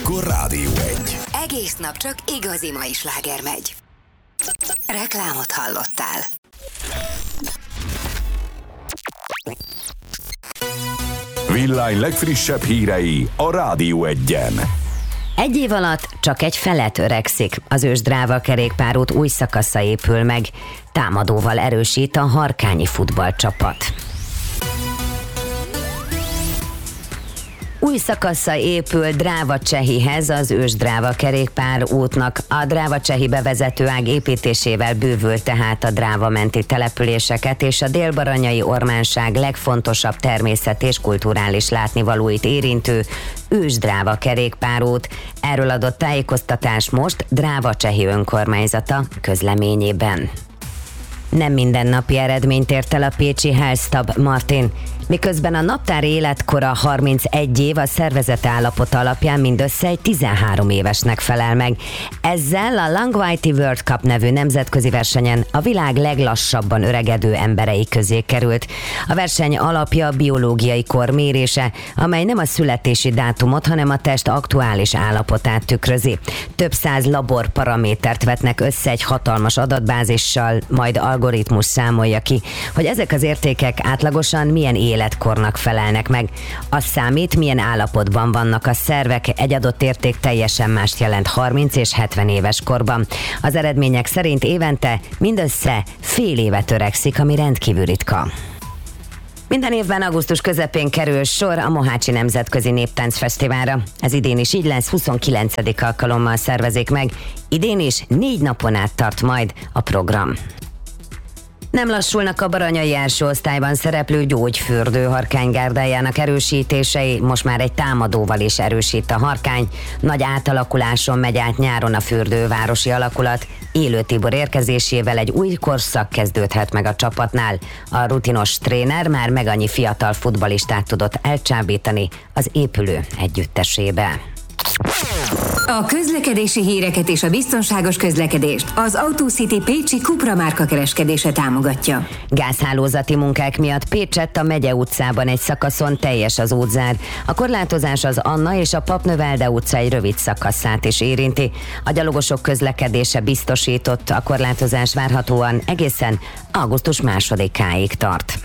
akkor Rádió 1. Egész nap csak igazi mai sláger megy. Reklámot hallottál. Villány legfrissebb hírei a Rádió 1-en. Egy év alatt csak egy felet öregszik. Az Ősdráva kerékpárút új szakasza épül meg. Támadóval erősít a harkányi futballcsapat. Új szakasza épül Dráva-Csehihez, az Ősdráva kerékpár útnak. A Dráva-Csehi bevezető ág építésével bővül tehát a Dráva menti településeket és a Dél-Baranyai Ormánság legfontosabb természet és kulturális látnivalóit érintő Ősdráva kerékpárút. Erről adott tájékoztatás most Dráva-Csehi önkormányzata közleményében. Nem mindennapi eredményt ért el a pécsi Hellstab Martin. Miközben a naptári életkora 31 év, a szervezet állapota alapján mindössze egy 13 évesnek felel meg. Ezzel a Langwaiti World Cup nevű nemzetközi versenyen a világ leglassabban öregedő emberei közé került. A verseny alapja a biológiai kor mérése, amely nem a születési dátumot, hanem a test aktuális állapotát tükrözi. Több száz laborparamétert vetnek össze egy hatalmas adatbázissal, majd algoritmus számolja ki, hogy ezek az értékek átlagosan milyen életkornak felelnek meg. Az számít, milyen állapotban vannak a szervek, egy adott érték teljesen mást jelent 30 és 70 éves korban. Az eredmények szerint évente mindössze fél évet öregszik, ami rendkívül ritka. Minden évben augusztus közepén kerül sor a Mohácsi Nemzetközi Néptáncfesztiválra. Ez idén is így lesz, 29. alkalommal szervezik meg. Idén is 4 napon át tart majd a program. Nem lassulnak a baranyai első osztályban szereplő gyógyfürdő harkánygárdájának erősítései, most már egy támadóval is erősít a harkány. Nagy átalakuláson megy át nyáron a fürdővárosi alakulat. Élő Tibor érkezésével egy új korszak kezdődhet meg a csapatnál. A rutinos tréner már meg annyi fiatal futballistát tudott elcsábítani az épülő együttesébe. A közlekedési híreket és a biztonságos közlekedést az AutoCity Pécsi Cupra márka kereskedése támogatja. Gázhálózati munkák miatt Pécsett a Megye utcában egy szakaszon teljes az útzár. A korlátozás az Anna és a Papnövelde utca egy rövid szakaszát is érinti. A gyalogosok közlekedése biztosított, a korlátozás várhatóan egészen augusztus 2-áig tart.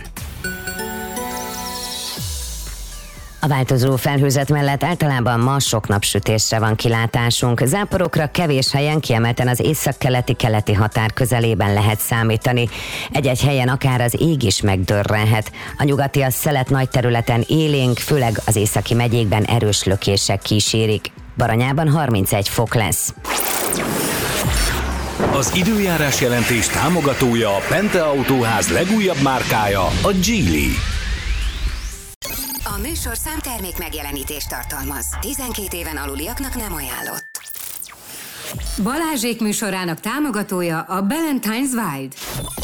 A változó felhőzet mellett általában ma sok napsütésre van kilátásunk. Záporokra kevés helyen, kiemelten az északkeleti-keleti határ közelében lehet számítani. Egy-egy helyen akár az ég is megdörrenhet. A nyugati, a szelet nagy területen élénk, főleg az északi megyékben erős lökések kísérik. Baranyában 31 fok lesz. Az időjárás jelentés támogatója a Pente Autóház legújabb márkája, a Geely. A műsor számtermék megjelenítést tartalmaz. 12 éven aluliaknak nem ajánlott. Balázsék műsorának támogatója a Ballantine's Wild.